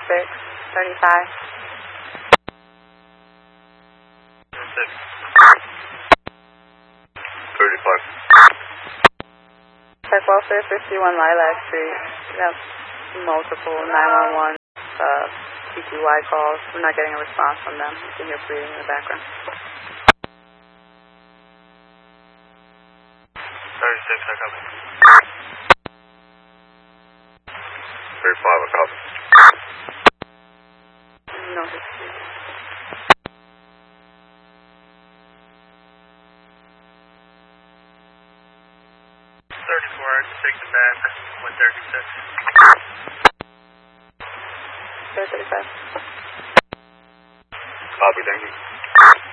35. 35. Check welfare 51 Lilac Street. We have multiple 911 TTY calls. We're not getting a response from them. You can hear breathing in the background. 36, I copy. 35, I copy. No history. 34, I just take the back. 136. 35. Copy, thank you.